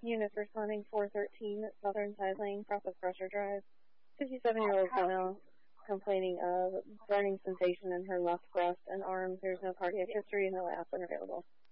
Units responding 413 Southern Side Lane, Process Crusher Drive. 57-year-old female complaining of burning sensation in her left breast and arms. There's no cardiac history and no aspirin available.